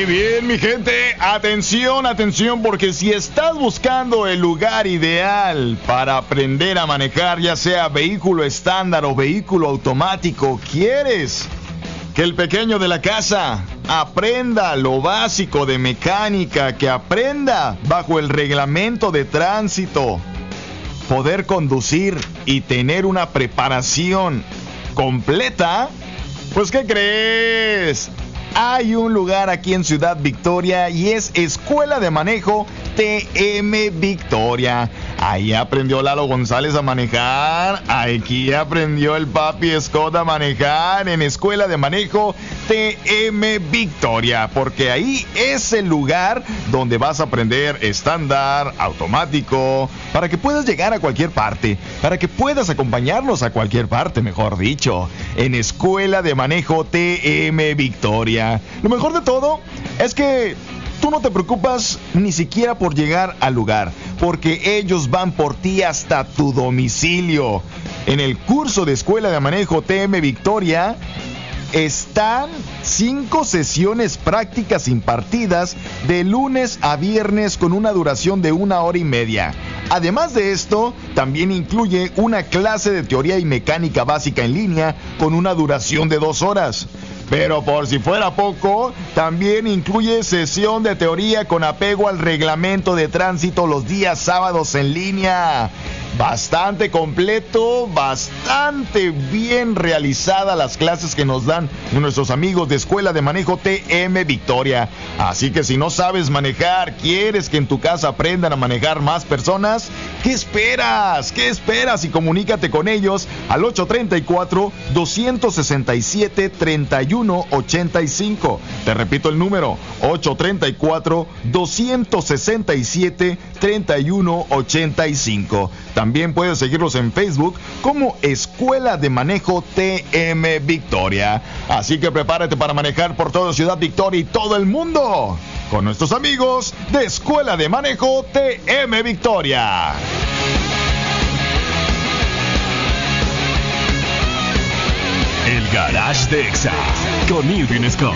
bien, mi gente, atención, porque si estás buscando el lugar ideal para aprender a manejar, ya sea vehículo estándar o vehículo automático, quieres que el pequeño de la casa aprenda lo básico de mecánica, que aprenda bajo el reglamento de tránsito, poder conducir y tener una preparación completa, pues ¿qué crees? Hay un lugar aquí en Ciudad Victoria y es Escuela de Manejo TM Victoria. Ahí aprendió Lalo González a manejar, aquí aprendió el papi Scott a manejar en Escuela de Manejo TM Victoria, porque ahí es el lugar donde vas a aprender estándar, automático, para que puedas llegar a cualquier parte, para que puedas acompañarnos a cualquier parte, mejor dicho, en Escuela de Manejo TM Victoria. Lo mejor de todo es que tú no te preocupas ni siquiera por llegar al lugar, porque ellos van por ti hasta tu domicilio. En el curso de Escuela de Manejo TM Victoria están 5 sesiones prácticas impartidas de lunes a viernes con una duración de 1 hora y media. Además de esto, también incluye una clase de teoría y mecánica básica en línea con una duración de 2 horas. Pero por si fuera poco, también incluye sesión de teoría con apego al reglamento de tránsito los días sábados en línea. Bastante completo, bastante bien realizada las clases que nos dan nuestros amigos de Escuela de Manejo TM Victoria. Así que si no sabes manejar, quieres que en tu casa aprendan a manejar más personas, ¿qué esperas? ¿Qué esperas? Y comunícate con ellos al 834-267-3185. Te repito el número, 834-267-3185. También puedes seguirlos en Facebook como Escuela de Manejo TM Victoria. Así que prepárate para manejar por toda Ciudad Victoria y todo el mundo con nuestros amigos de Escuela de Manejo TM Victoria. El Garage de Exa con Irving Scott.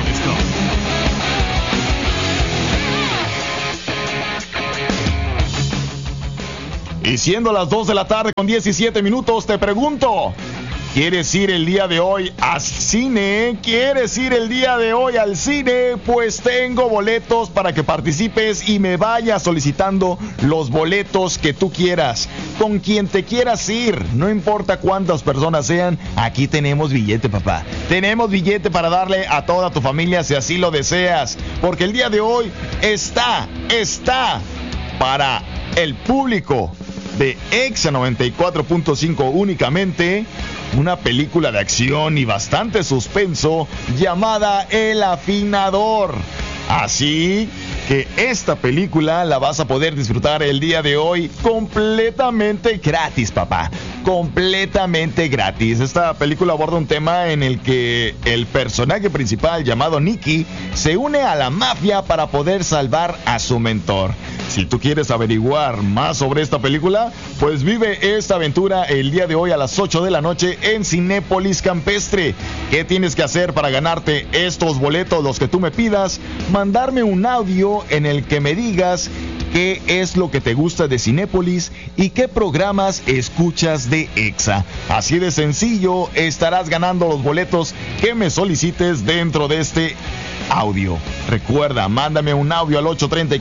Y siendo las 2 de la tarde con 17 minutos, te pregunto, ¿quieres ir el día de hoy al cine? ¿Quieres ir el día de hoy al cine? Pues tengo boletos para que participes y me vayas solicitando los boletos que tú quieras. Con quien te quieras ir, no importa cuántas personas sean, aquí tenemos billete, papá. Tenemos billete para darle a toda tu familia si así lo deseas. Porque el día de hoy está para el público de Exa 94.5 únicamente, una película de acción y bastante suspenso llamada El Afinador. Así que esta película la vas a poder disfrutar el día de hoy completamente gratis, papá. Completamente gratis. Esta película aborda un tema en el que el personaje principal, llamado Nicky, se une a la mafia para poder salvar a su mentor. Si tú quieres averiguar más sobre esta película, pues vive esta aventura el día de hoy a las 8 de la noche en Cinépolis Campestre. ¿Qué tienes que hacer para ganarte estos boletos, los que tú me pidas? Mandarme un audio en el que me digas qué es lo que te gusta de Cinépolis y qué programas escuchas de Exa. Así de sencillo, estarás ganando los boletos que me solicites dentro de este audio. Recuerda, mándame un audio al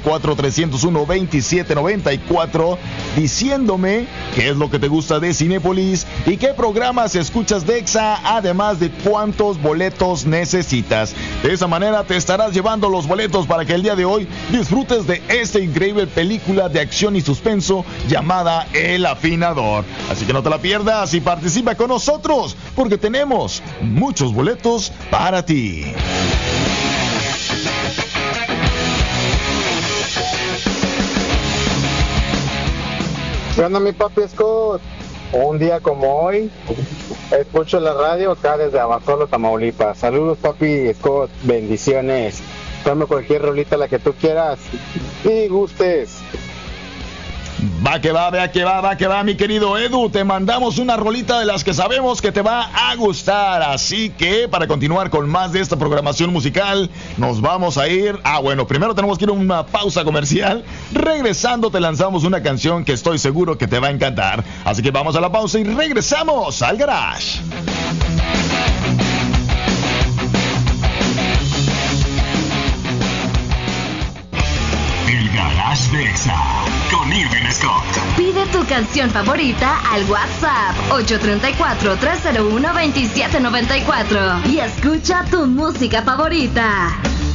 834-301-2794 diciéndome qué es lo que te gusta de Cinépolis y qué programas escuchas de Exa, además de cuántos boletos necesitas. De esa manera te estarás llevando los boletos para que el día de hoy disfrutes de esta increíble película de acción y suspenso llamada El Afinador. Así que no te la pierdas y participa con nosotros porque tenemos muchos boletos para ti. ¿Qué onda, mi papi Scott? Un día como hoy, escucho la radio acá desde Abasolo, Tamaulipas. Saludos, papi Scott, bendiciones. Tome cualquier rolita, la que tú quieras y gustes. Va que va, va que va, mi querido Edu. Te mandamos una rolita de las que sabemos que te va a gustar. Así que para continuar con más de esta programación musical, nos vamos a ir. Bueno, primero tenemos que ir a una pausa comercial. Regresando te lanzamos una canción que estoy seguro que te va a encantar. Así que vamos a la pausa y regresamos al Garage. Garage de Exa con Irving Scott. Pide tu canción favorita al WhatsApp 834-301-2794 y escucha tu música favorita.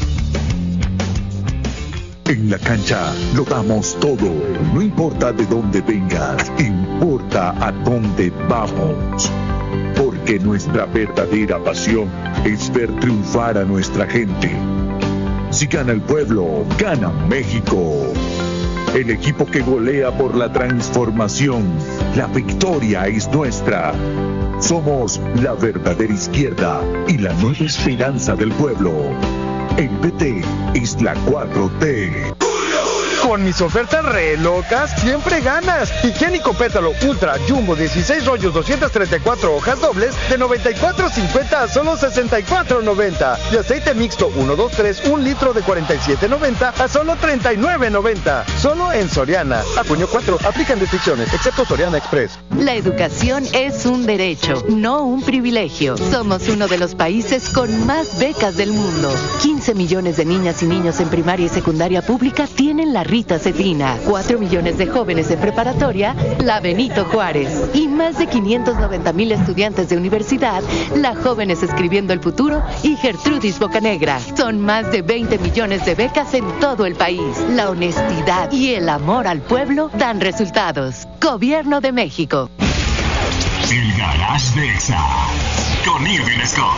En la cancha lo damos todo. No importa de dónde vengas, importa a dónde vamos. Porque nuestra verdadera pasión es ver triunfar a nuestra gente. Si gana el pueblo, gana México. El equipo que golea por la transformación. La victoria es nuestra. Somos la verdadera izquierda y la nueva esperanza del pueblo. El PT es la 4T. Con mis ofertas re locas, siempre ganas. Higiénico Pétalo Ultra Jumbo 16 rollos 234 hojas dobles de $94.50 a solo $64.90. Y aceite mixto 1, 2, 3, 1 litro de $47.90 a solo $39.90. Solo en Soriana. A junio 4, aplican restricciones, excepto Soriana Express. La educación es un derecho, no un privilegio. Somos uno de los países con más becas del mundo. 15 millones de niñas y niños en primaria y secundaria pública tienen la Rita Cetina, 4 millones de jóvenes en preparatoria, la Benito Juárez, y más de 590,000 estudiantes de universidad, la Jóvenes Escribiendo el Futuro y Gertrudis Bocanegra. Son más de 20 millones de becas en todo el país. La honestidad y el amor al pueblo dan resultados. Gobierno de México. El Garage de Exa con Irving Scott.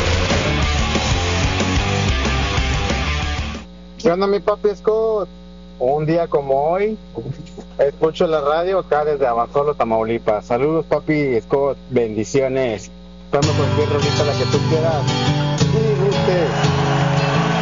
¿Qué onda, mi papi Scott? Un día como hoy, escucho la radio acá desde Abasolo, Tamaulipas. Saludos, papi Scott, bendiciones. Dame cualquier rolita la que tú quieras. Sí, viste.